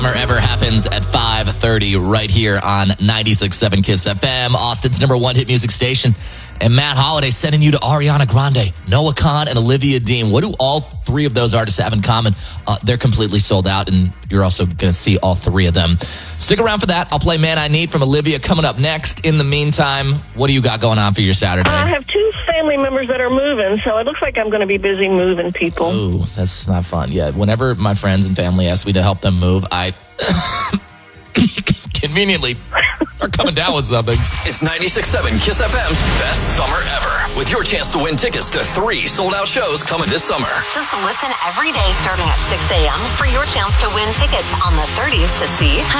Summer Ever happens at 5:30 right here on 96.7 KISS FM, Austin's #1 hit music station. And Matt Holiday sending you to Ariana Grande, Noah Kahan, and Olivia Dean. What do all three of those artists have in common? They're completely sold out, and you're also going to see all three of them. Stick around for that. I'll play Man I Need from Olivia coming up next. In the meantime, what do you got going on for your Saturday? I have two family members that are moving, so it looks like I'm going to be busy moving people. Ooh, that's not fun. Yeah, whenever my friends and family ask me to help them move, I conveniently are coming down with something. It's 96.7 KISS FM's best summer ever, with your chance to win tickets to 3 sold-out shows coming this summer. Just listen every day starting at 6 a.m. for your chance to win tickets on the 30s to see